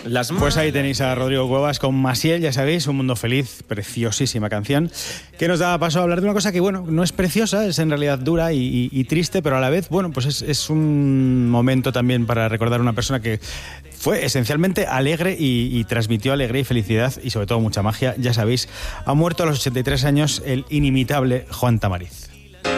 Pues ahí tenéis a Rodrigo Cuevas con Maciel, ya sabéis, Un mundo feliz, preciosísima canción, que nos da paso a hablar de una cosa que, bueno, no es preciosa, es en realidad dura y triste, pero a la vez, bueno, pues es un momento también para recordar a una persona que fue esencialmente alegre y transmitió alegría y felicidad y sobre todo mucha magia. Ya sabéis, ha muerto a los 83 años el inimitable Juan Tamariz.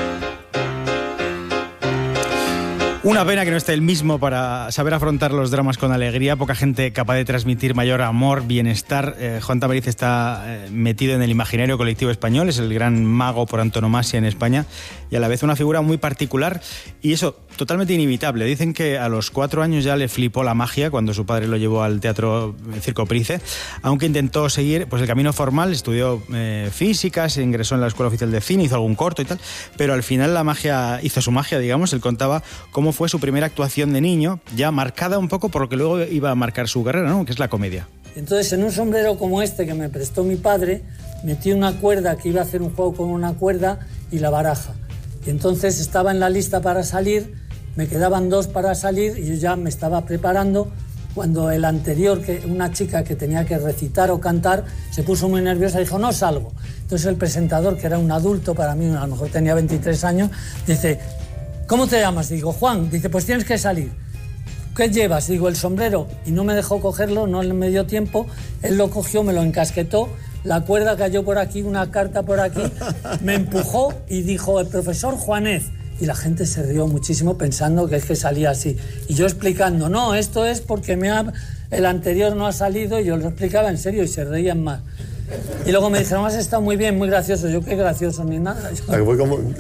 Una pena que no esté él mismo para saber afrontar los dramas con alegría. Poca gente capaz de transmitir mayor amor, bienestar. Juan Tamariz está metido en el imaginario colectivo español. Es el gran mago por antonomasia en España y a la vez una figura muy particular y eso, totalmente inimitable. Dicen que a los 4 años ya le flipó la magia cuando su padre lo llevó al teatro Circo Price, aunque intentó seguir pues el camino formal, estudió física, se ingresó en la Escuela Oficial de Cine, hizo algún corto y tal, pero al final la magia hizo su magia, digamos. Él contaba cómo fue su primera actuación de niño, ya marcada un poco por lo que luego iba a marcar su carrera, ¿no? Que es la comedia. Entonces, en un sombrero como este que me prestó mi padre, metí una cuerda, que iba a hacer un juego con una cuerda y la baraja. Y entonces estaba en la lista para salir, me quedaban 2 para salir y yo ya me estaba preparando cuando el anterior, una chica que tenía que recitar o cantar, se puso muy nerviosa y dijo, no salgo. Entonces el presentador, que era un adulto, para mí a lo mejor tenía 23 años, dice, ¿cómo te llamas? Digo, Juan. Dice, pues tienes que salir. ¿Qué llevas? Digo, el sombrero. Y no me dejó cogerlo, no me dio tiempo. Él lo cogió, me lo encasquetó, la cuerda cayó por aquí, una carta por aquí, me empujó y dijo, el profesor Juanez. Y la gente se rió muchísimo pensando que es que salía así. Y yo explicando, no, esto es porque el anterior no ha salido, y yo lo explicaba en serio y se reían más. Y luego me dijeron, has estado muy bien, muy gracioso. Yo, qué gracioso, ni nada. Fue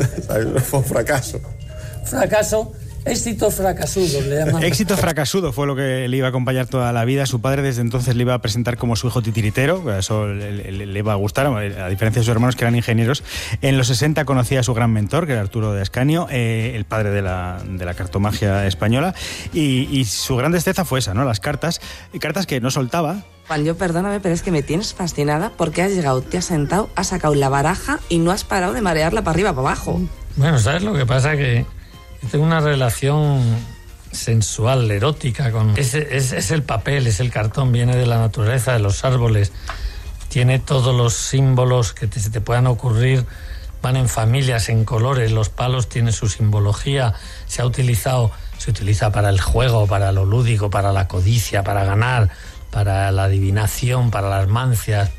un fracaso. Fracaso, éxito fracasudo, le llaman. Éxito fracasudo fue lo que le iba a acompañar toda la vida. Su padre desde entonces le iba a presentar como su hijo titiritero, eso le iba a gustar, a diferencia de sus hermanos que eran ingenieros. En los 60 conocía a su gran mentor, que era Arturo de Ascanio, el padre de la cartomagia española, y su gran destreza fue esa, ¿no? Las cartas que no soltaba. Juan, yo perdóname, pero es que me tienes fascinada porque has llegado, te has sentado, has sacado la baraja y no has parado de marearla para arriba, para abajo. Bueno, ¿sabes lo que pasa? Que tengo una relación sensual, erótica con... Es el papel, es el cartón, viene de la naturaleza, de los árboles. Tiene todos los símbolos que se te puedan ocurrir, van en familias, en colores. Los palos tienen su simbología. Se utiliza para el juego, para lo lúdico, para la codicia, para ganar, para la adivinación, para las mancias,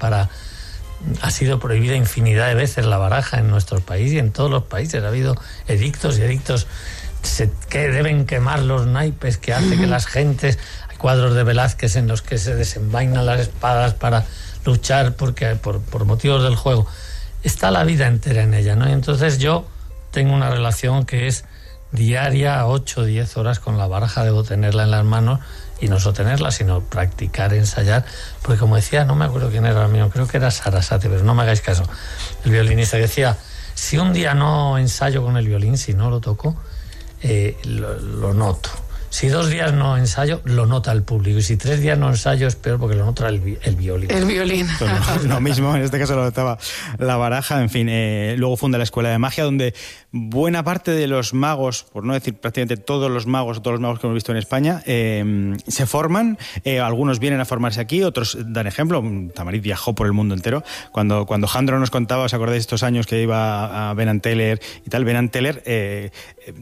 Ha sido prohibida infinidad de veces la baraja en nuestro país y en todos los países. Ha habido edictos y edictos que deben quemar los naipes, que hace que las gentes... Hay cuadros de Velázquez en los que se desenvainan las espadas para luchar por motivos del juego. Está la vida entera en ella, ¿no? Y entonces yo tengo una relación que es diaria, 8 o 10 horas con la baraja. Debo tenerla en las manos y no solo tenerla, sino practicar, ensayar, porque como decía, no me acuerdo quién era el mío, creo que era Sarasate, pero no me hagáis caso, el violinista, que decía, si un día no ensayo con el violín, si no lo toco, lo noto. Si 2 días no ensayo, lo nota el público. Y si 3 días no ensayo, es peor porque lo nota el violín. El violín. Lo mismo, en este caso lo notaba la baraja. En fin, luego funda la Escuela de Magia, donde buena parte de los magos, por no decir prácticamente todos los magos que hemos visto en España, se forman. Algunos vienen a formarse aquí, otros dan ejemplo. Tamariz viajó por el mundo entero. Cuando Jandro nos contaba, ¿os acordáis de estos años que iba a Ben and Teller y tal? Ben and Teller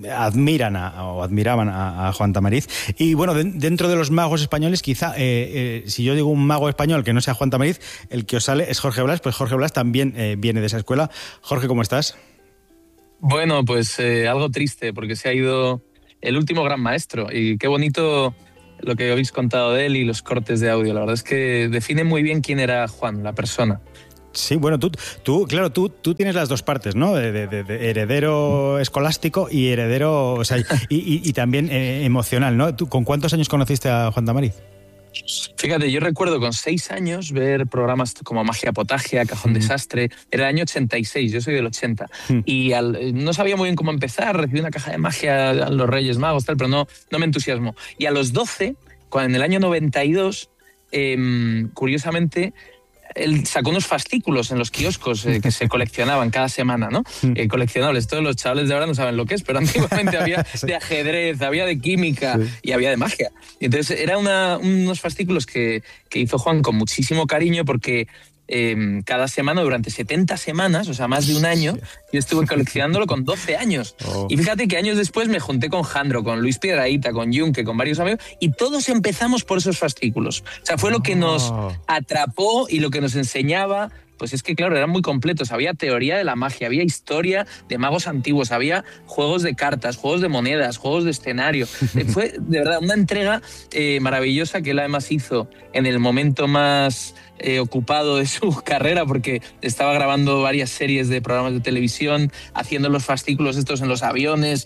admiraban a Juan Tamariz. Y bueno, dentro de los magos españoles, quizá, si yo digo un mago español que no sea Juan Tamariz, el que os sale es Jorge Blas. Pues Jorge Blas también viene de esa escuela. Jorge, ¿cómo estás? Bueno, pues algo triste, porque se ha ido el último gran maestro. Y qué bonito lo que habéis contado de él y los cortes de audio. La verdad es que define muy bien quién era Juan, la persona. Sí, bueno, tú tienes las dos partes, ¿no? De heredero escolástico y heredero, o sea, y también emocional, ¿no? ¿Tú con cuántos años conociste a Juan Tamariz? Fíjate, yo recuerdo con 6 años ver programas como Magia Potagia, Cajón Desastre. Era el año 86, yo soy del 80. Y no sabía muy bien cómo empezar, recibí una caja de magia a los Reyes Magos, tal, pero no me entusiasmó. Y a los 12, en el año 92, curiosamente, él sacó unos fascículos en los kioscos que se coleccionaban cada semana, ¿no? Coleccionables. Todos los chavales de ahora no saben lo que es, pero antiguamente había de ajedrez, había de química y había de magia. Y entonces eran unos fascículos que hizo Juan con muchísimo cariño porque cada semana, durante 70 semanas, o sea, más de un año, yo estuve coleccionándolo con 12 años. Y fíjate que años después me junté con Jandro, con Luis Piedrahita, con Junque, con varios amigos, y todos empezamos por esos fascículos. O sea, fue lo que nos atrapó y lo que nos enseñaba. Pues es que, claro, eran muy completos. Había teoría de la magia, había historia de magos antiguos, había juegos de cartas, juegos de monedas, juegos de escenario. Fue, de verdad, una entrega maravillosa que él además hizo en el momento más ocupado de su carrera, porque estaba grabando varias series de programas de televisión, haciendo los fascículos estos en los aviones,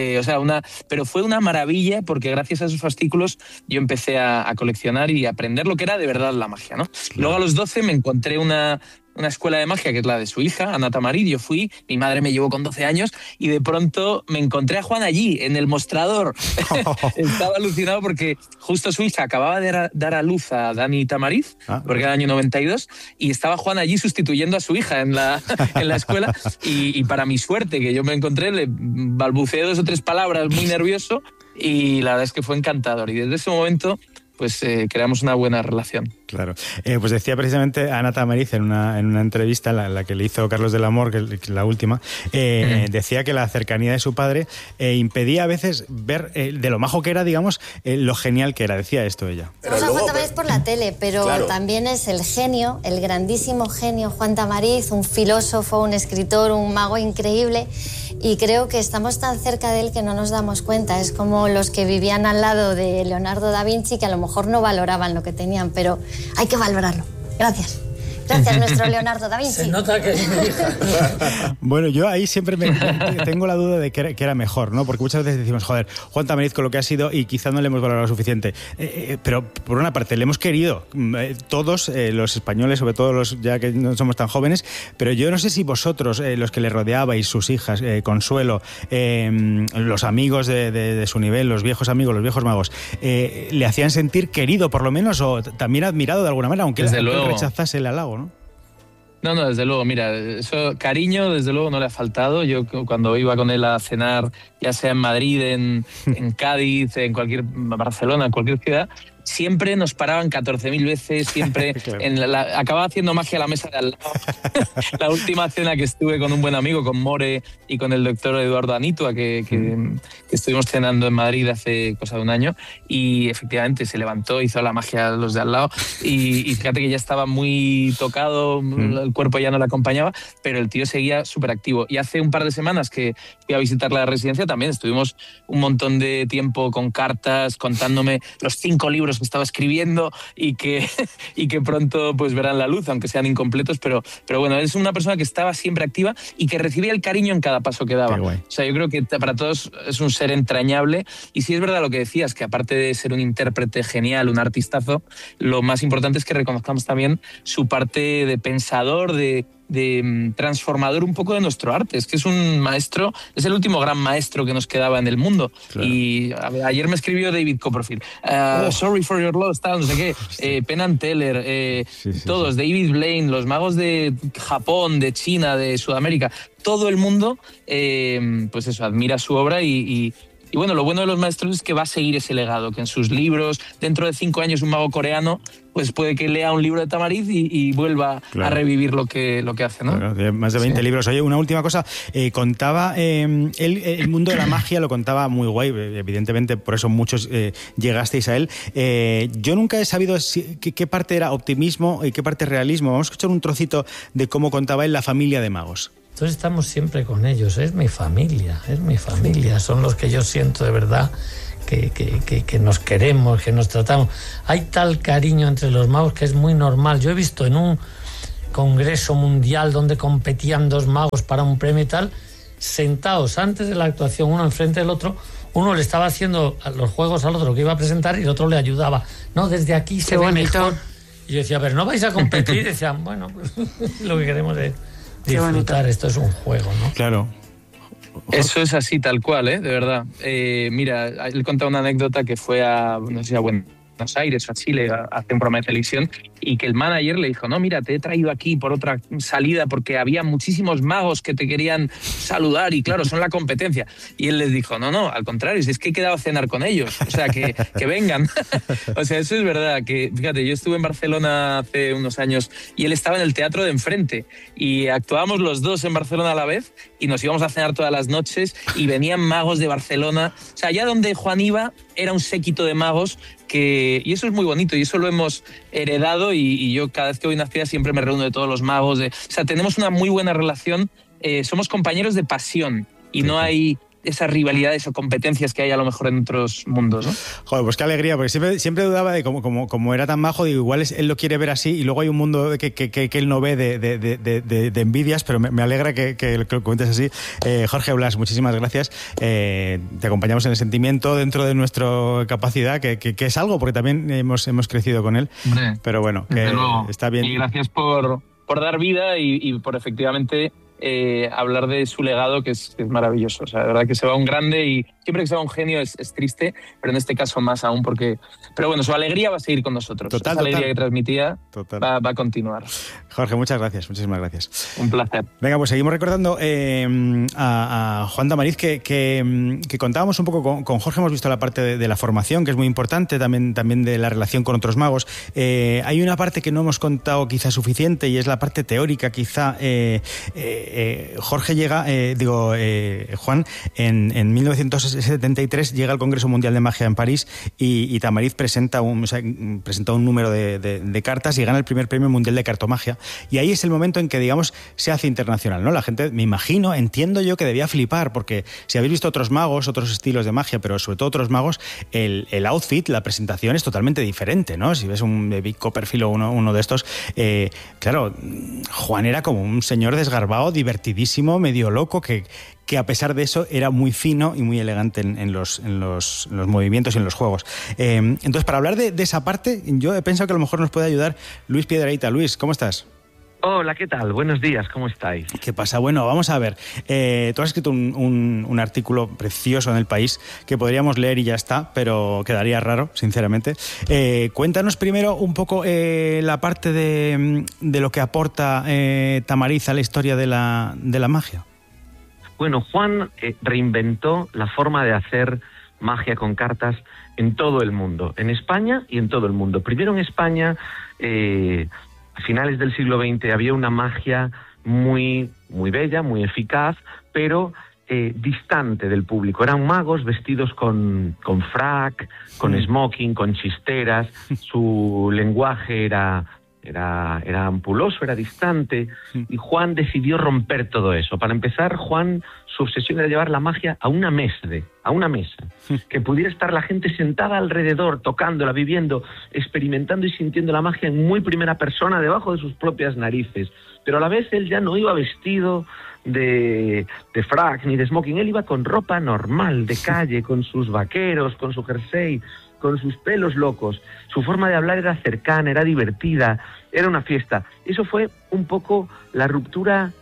pero fue una maravilla porque gracias a esos fascículos yo empecé a coleccionar y a aprender lo que era de verdad la magia, ¿no? Luego a los 12 me encontré una escuela de magia que es la de su hija, Ana Tamariz. Yo fui, mi madre me llevó con 12 años y de pronto me encontré a Juan allí, en el mostrador. Estaba alucinado porque justo su hija acababa de dar a luz a Dani Tamariz, porque era el año 92, y estaba Juan allí sustituyendo a su hija en la escuela y para mi suerte, que yo me encontré, le balbuceé 2 o 3 palabras muy nervioso y la verdad es que fue encantador. Y desde ese momento pues creamos una buena relación. Claro. Pues decía precisamente Ana Tamariz en una entrevista, la que le hizo Carlos del Amor, que es la última, decía que la cercanía de su padre impedía a veces ver de lo majo que era, digamos, lo genial que era. Decía esto ella. Vamos a Juan Tamariz por la tele, pero también es el genio, el grandísimo genio Juan Tamariz, un filósofo, un escritor, un mago increíble. Y creo que estamos tan cerca de él que no nos damos cuenta. Es como los que vivían al lado de Leonardo da Vinci, que a lo mejor no valoraban lo que tenían, pero hay que valorarlo. Gracias. Gracias, nuestro Leonardo da Vinci. Se nota que es mi hija. Bueno, yo ahí siempre tengo la duda de que era mejor, ¿no? Porque muchas veces decimos, joder, Juan Tamariz con lo que ha sido y quizás no le hemos valorado lo suficiente. Pero por una parte, le hemos querido todos, los españoles, sobre todo los ya que no somos tan jóvenes, pero yo no sé si vosotros, los que le rodeabais, sus hijas, Consuelo, los amigos de su nivel, los viejos amigos, los viejos magos, le hacían sentir querido, por lo menos, o también admirado de alguna manera, aunque él rechazase el halago, ¿no? No, desde luego, mira, eso, cariño desde luego no le ha faltado. Yo cuando iba con él a cenar, ya sea en Madrid, en Cádiz, en Barcelona, en cualquier ciudad, siempre nos paraban 14.000 veces, siempre acababa haciendo magia a la mesa de al lado. La última cena que estuve con un buen amigo, con More y con el doctor Eduardo Anitua, que estuvimos cenando en Madrid hace cosa de un año, y efectivamente se levantó, hizo la magia a los de al lado, y fíjate que ya estaba muy tocado, el cuerpo ya no le acompañaba, pero el tío seguía súper activo. Y hace un par de semanas que fui a visitar la residencia también estuvimos un montón de tiempo con cartas, contándome los 5 libros que estaba escribiendo y que pronto pues verán la luz, aunque sean incompletos, pero bueno, es una persona que estaba siempre activa y que recibía el cariño en cada paso que daba. O sea, yo creo que para todos es un ser entrañable, y sí es verdad lo que decías, que aparte de ser un intérprete genial, un artistazo, lo más importante es que reconozcamos también su parte de pensador, de transformador un poco de nuestro arte. Es que es un maestro, es el último gran maestro que nos quedaba en el mundo. Claro. Y ayer me escribió David Copperfield, Sorry for Your Loss, tal, no sé qué, Penn and Teller, todos, David Blaine, los magos de Japón, de China, de Sudamérica, todo el mundo, pues eso, admira su obra y bueno, lo bueno de los maestros es que va a seguir ese legado, que en sus libros, dentro de 5 años un mago coreano, pues puede que lea un libro de Tamariz y vuelva a revivir lo que hace, ¿no? Claro, más de 20 libros. Oye, una última cosa, contaba, el mundo de la magia lo contaba muy guay, evidentemente por eso muchos llegasteis a él. Yo nunca he sabido qué parte era optimismo y qué parte realismo. Vamos a escuchar un trocito de cómo contaba él la familia de magos. Entonces estamos siempre con ellos, es mi familia, son los que yo siento de verdad que nos queremos, que nos tratamos. Hay tal cariño entre los magos que es muy normal. Yo he visto en un congreso mundial donde competían 2 magos para un premio y tal, sentados antes de la actuación, uno enfrente del otro, uno le estaba haciendo los juegos al otro que iba a presentar y el otro le ayudaba. No, desde aquí se ve mejor. Y yo decía, pero ¿no vais a competir? Y decían, bueno, pues, lo que queremos es disfrutar, esto es un juego, ¿no? Claro. Eso es así, tal cual, de verdad. Mira, él contaba una anécdota que fue no sé si a Buenos Aires o a Chile, a hacer un programa de televisión, y que el manager le dijo, no, mira, te he traído aquí por otra salida porque había muchísimos magos que te querían saludar y claro, son la competencia. Y él les dijo, no, al contrario, si es que he quedado a cenar con ellos, o sea, que vengan. O sea, eso es verdad, que fíjate, yo estuve en Barcelona hace unos años y él estaba en el teatro de enfrente y actuábamos los dos en Barcelona a la vez y nos íbamos a cenar todas las noches y venían magos de Barcelona. O sea, allá donde Juan iba era un séquito de magos y eso es muy bonito y eso lo hemos heredado y yo cada vez que voy a una ciudad siempre me reúno de todos los magos. O sea, tenemos una muy buena relación, somos compañeros de pasión y no hay esas rivalidades o competencias que hay a lo mejor en otros mundos, ¿no? Joder, pues qué alegría, porque siempre dudaba de cómo era tan majo, digo, igual él lo quiere ver así y luego hay un mundo que él no ve de envidias, pero me alegra que lo comentes así. Jorge Blas, muchísimas gracias. Te acompañamos en el sentimiento dentro de nuestra capacidad, que es algo, porque también hemos crecido con él. Hombre, pero bueno, que está bien. Y gracias por dar vida y por efectivamente hablar de su legado, que es maravilloso. O sea, de verdad que se va un grande y siempre que se va un genio es triste, pero en este caso más aún porque... Pero bueno, su alegría va a seguir con nosotros. Esa alegría que transmitía va a continuar. Jorge, muchas gracias, muchísimas gracias. Un placer. Venga, pues seguimos recordando a Juan Tamariz, que contábamos un poco con Jorge, hemos visto la parte de la formación, que es muy importante, también de la relación con otros magos. Hay una parte que no hemos contado quizá suficiente y es la parte teórica, quizá... Jorge llega, Juan, en 1973 llega al Congreso Mundial de Magia en París y Tamariz presenta un número de cartas y gana el primer premio mundial de cartomagia. Y ahí es el momento en que, digamos, se hace internacional, ¿no? La gente, me imagino, entiendo yo que debía flipar, porque si habéis visto otros magos, otros estilos de magia, pero sobre todo otros magos, el outfit, la presentación es totalmente diferente, ¿no? Si ves un David Copperfield o uno de estos, claro, Juan era como un señor desgarbado, divertidísimo, medio loco, que a pesar de eso era muy fino y muy elegante en los movimientos y en los juegos. Entonces, para hablar de esa parte, yo he pensado que a lo mejor nos puede ayudar Luis Piedrahita. Luis, ¿cómo estás? Hola, ¿qué tal? Buenos días, ¿cómo estáis? ¿Qué pasa? Bueno, vamos a ver. Tú has escrito un artículo precioso en El País que podríamos leer y ya está, pero quedaría raro, sinceramente. Cuéntanos primero un poco la parte de lo que aporta Tamariz a la historia de la magia. Bueno, Juan reinventó la forma de hacer magia con cartas en todo el mundo, en España y en todo el mundo. Primero en España... a finales del siglo XX había una magia muy bella, muy eficaz, pero distante del público. Eran magos vestidos con frac, con smoking, con chisteras. Su lenguaje era ampuloso, era distante, y Juan decidió romper todo eso. Para empezar, Juan, su obsesión era llevar la magia a una mesa, que pudiera estar la gente sentada alrededor, tocándola, viviendo, experimentando y sintiendo la magia en muy primera persona, debajo de sus propias narices. Pero a la vez él ya no iba vestido de frac ni de smoking, él iba con ropa normal, de calle, con sus vaqueros, con su jersey, con sus pelos locos. Su forma de hablar era cercana, era divertida, era una fiesta. Eso fue un poco la ruptura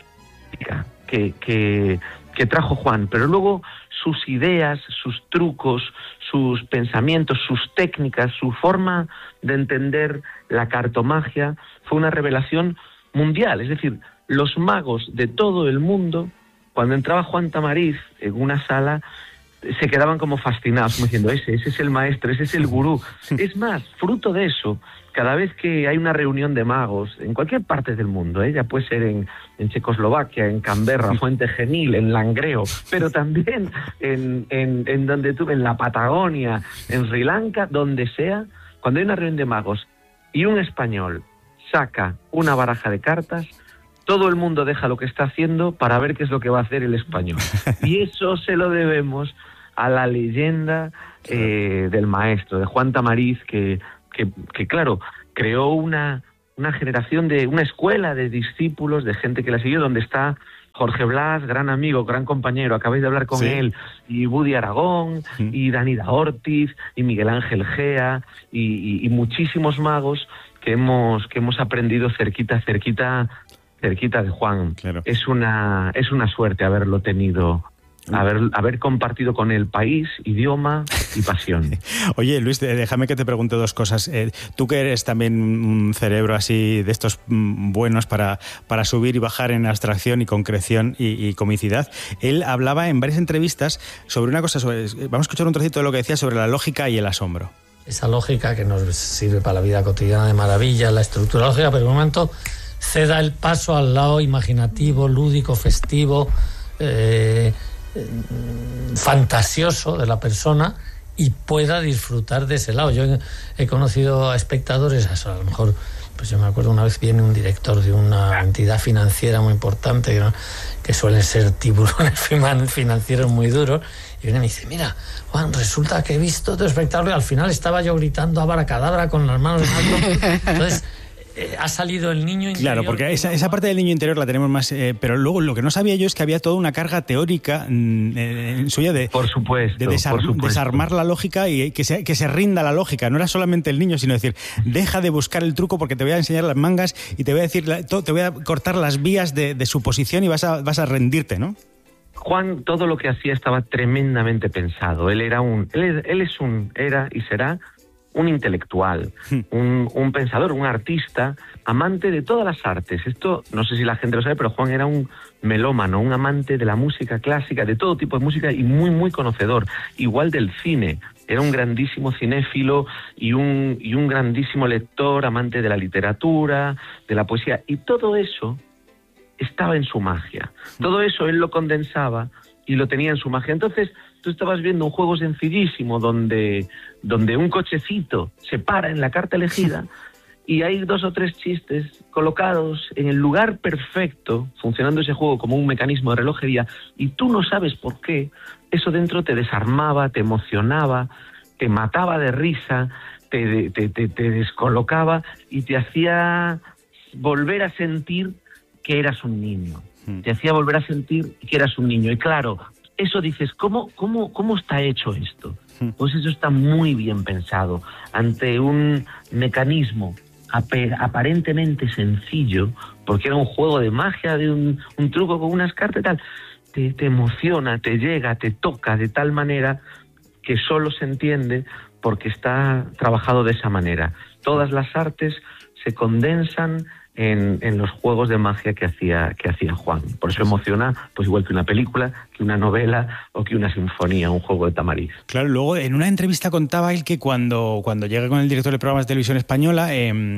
que trajo Juan, pero luego sus ideas, sus trucos, sus pensamientos, sus técnicas, su forma de entender la cartomagia fue una revelación mundial. Es decir, los magos de todo el mundo, cuando entraba Juan Tamariz en una sala, se quedaban como fascinados, como diciendo, ese es el maestro, ese es el gurú. Es más, fruto de eso, cada vez que hay una reunión de magos, en cualquier parte del mundo, ya puede ser en Checoslovaquia, en Canberra, Fuente Genil, en Langreo, pero también en la Patagonia, en Sri Lanka, donde sea, cuando hay una reunión de magos y un español saca una baraja de cartas, todo el mundo deja lo que está haciendo para ver qué es lo que va a hacer el español. Y eso se lo debemos a la leyenda del maestro, de Juan Tamariz, que claro, creó una generación, una escuela de discípulos, de gente que la siguió, donde está Jorge Blas, gran amigo, gran compañero, acabáis de hablar con él, y Buddy Aragón, y Danida Ortiz, y Miguel Ángel Gea, y muchísimos magos que hemos aprendido cerquita de Juan. Claro. Es una suerte haberlo tenido haber compartido con él país, idioma y pasión. Oye, Luis, déjame que te pregunte dos cosas. Tú que eres también un cerebro así de estos buenos para subir y bajar en abstracción y concreción y comicidad, él hablaba en varias entrevistas sobre una cosa, vamos a escuchar un trocito de lo que decía sobre la lógica y el asombro. Esa lógica que nos sirve para la vida cotidiana de maravilla, la estructura lógica, pero en un momento ceda el paso al lado imaginativo, lúdico, festivo, fantasioso de la persona y pueda disfrutar de ese lado. Yo he conocido a espectadores, a lo mejor, pues yo me acuerdo una vez viene un director de una entidad financiera muy importante, que suelen ser tiburones financieros muy duros, y viene y me dice, mira, Juan, resulta que he visto tu espectáculo y al final estaba yo gritando abracadabra con las manos en alto. Entonces ha salido el niño interior. Claro, porque esa parte del niño interior la tenemos más, pero luego lo que no sabía yo es que había toda una carga teórica suya de, por supuesto, de desarmar la lógica y que se rinda la lógica. No era solamente el niño, sino decir, deja de buscar el truco porque te voy a enseñar las mangas y te voy a decir, te voy a cortar las vías de suposición y vas a rendirte, ¿no? Juan, todo lo que hacía estaba tremendamente pensado. Él era y será un intelectual, un pensador, un artista, amante de todas las artes. Esto no sé si la gente lo sabe, pero Juan era un melómano, un amante de la música clásica, de todo tipo de música y muy, muy conocedor. Igual del cine. Era un grandísimo cinéfilo y un grandísimo lector, amante de la literatura, de la poesía. Y todo eso estaba en su magia. Todo eso él lo condensaba y lo tenía en su magia. Entonces, tú estabas viendo un juego sencillísimo donde un cochecito se para en la carta elegida y hay 2 o 3 chistes colocados en el lugar perfecto, funcionando ese juego como un mecanismo de relojería, y tú no sabes por qué. Eso dentro te desarmaba, te emocionaba, te mataba de risa, te descolocaba y te hacía volver a sentir que eras un niño. Te hacía volver a sentir que eras un niño. Y claro, eso dices, ¿cómo está hecho esto? Pues eso está muy bien pensado. Ante un mecanismo aparentemente sencillo, porque era un juego de magia, de un truco con unas cartas y tal, te emociona, te llega, te toca de tal manera que solo se entiende porque está trabajado de esa manera. Todas las artes se condensan en los juegos de magia que hacía Juan. Por eso emociona, pues igual que una película, que una novela o que una sinfonía, un juego de Tamariz. Claro, luego en una entrevista contaba él que cuando llega con el director de programas de televisión española,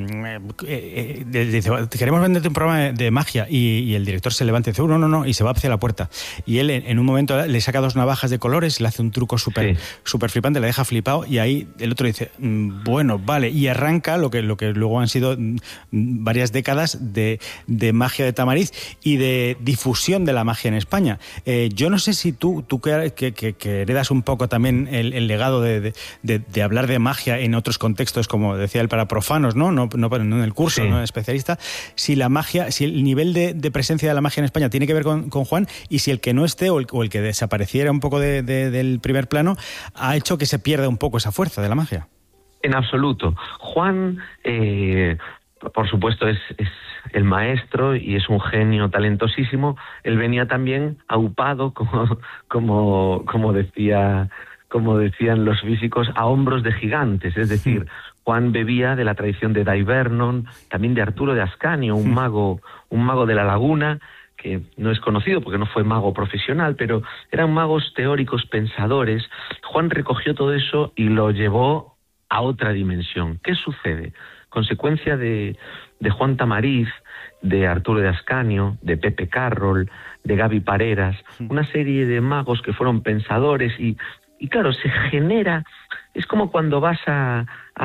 dice, queremos venderte un programa de magia, y el director se levanta y dice, no, y se va hacia la puerta. Y él en un momento le saca 2 navajas de colores, le hace un truco súper flipante, le deja flipado, y ahí el otro dice, bueno, vale, y arranca lo que luego han sido varias décadas de magia de Tamariz y de difusión de la magia en España. Yo no sé si tú que heredas un poco también el legado de hablar de magia en otros contextos, como decía él, para profanos, no en el curso, no especialista, si la magia, si el nivel de presencia de la magia en España tiene que ver con Juan, y si el que no esté o el que desapareciera un poco del primer plano ha hecho que se pierda un poco esa fuerza de la magia. En absoluto. Juan, por supuesto, es el maestro y es un genio talentosísimo. Él venía también aupado, como decían los físicos, a hombros de gigantes. Es decir, Juan bebía de la tradición de Dai Vernon, también de Arturo de Ascanio, un mago de la Laguna, que no es conocido porque no fue mago profesional, pero eran magos teóricos, pensadores. Juan recogió todo eso y lo llevó a otra dimensión. ¿Qué sucede? Consecuencia de Juan Tamariz, de Arturo de Ascanio, de Pepe Carroll, de Gaby Pareras, una serie de magos que fueron pensadores y claro, se genera, es como cuando vas a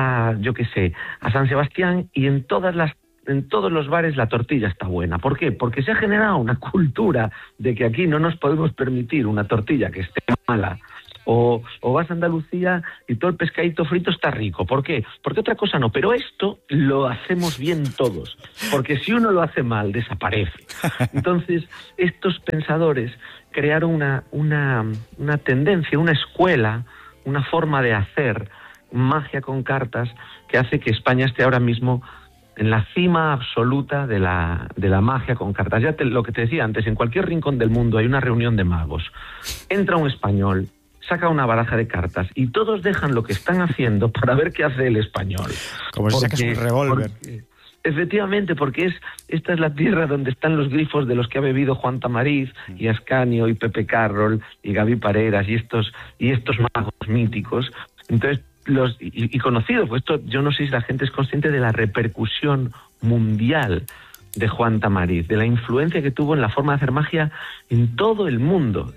San Sebastián y en todos los bares la tortilla está buena. ¿Por qué? Porque se ha generado una cultura de que aquí no nos podemos permitir una tortilla que esté mala. O vas a Andalucía y todo el pescadito frito está rico. ¿Por qué? Porque otra cosa no. Pero esto lo hacemos bien todos. Porque si uno lo hace mal, desaparece. Entonces, estos pensadores crearon una tendencia, una escuela, una forma de hacer magia con cartas que hace que España esté ahora mismo en la cima absoluta de la magia con cartas. Lo que te decía antes, en cualquier rincón del mundo hay una reunión de magos. Entra un español, saca una baraja de cartas y todos dejan lo que están haciendo para ver qué hace el español. Como si sacas un revólver. Efectivamente, porque esta es la tierra donde están los grifos de los que ha bebido Juan Tamariz y Ascanio y Pepe Carroll y Gaby Pareras y estos magos míticos. Entonces, y conocidos, pues esto, yo no sé si la gente es consciente de la repercusión mundial de Juan Tamariz, de la influencia que tuvo en la forma de hacer magia en todo el mundo,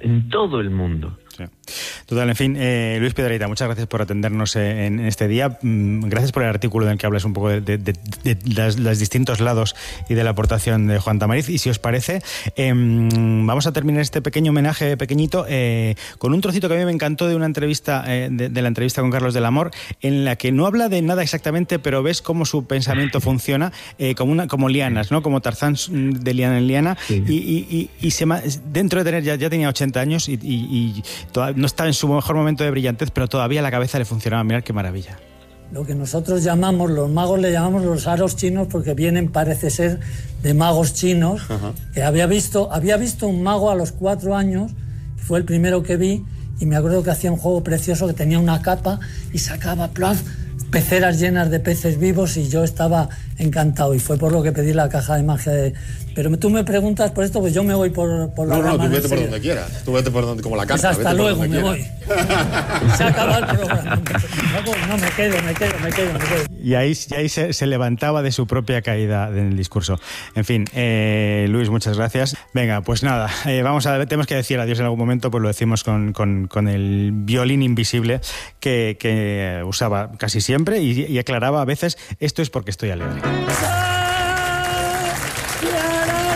Sí. Total, en fin, Luis Piedrahita, muchas gracias por atendernos en este día. Gracias por el artículo en el que hablas un poco de los distintos lados y de la aportación de Juan Tamariz. Y si os parece, vamos a terminar este pequeño homenaje pequeñito con un trocito que a mí me encantó de una entrevista, de la entrevista con Carlos del Amor, en la que no habla de nada exactamente, pero ves cómo su pensamiento funciona como lianas, ¿no? Como Tarzán de liana en liana. Sí. Y dentro de tener ya tenía 80 años y no estaba en su mejor momento de brillantez, pero todavía la cabeza le funcionaba. Mirad qué maravilla. Lo que nosotros llamamos, los magos le llamamos los aros chinos, porque vienen, parece ser, de magos chinos. Ajá. Que había visto un mago a los 4 años, que fue el primero que vi, y me acuerdo que hacía un juego precioso, que tenía una capa y sacaba peceras llenas de peces vivos, y yo estaba encantado, y fue por lo que pedí la caja de magia Pero tú me preguntas por esto, pues yo me voy por la rama. No, tú vete por donde quieras, tú vete por donde, como la carta. Pues hasta luego, me voy. Se acaba el programa. No, me quedo. Y ahí se levantaba de su propia caída en el discurso. En fin, Luis, muchas gracias. Venga, pues nada, tenemos que decir adiós en algún momento, pues lo decimos con el violín invisible que usaba casi siempre y aclaraba a veces: esto es porque estoy alegre.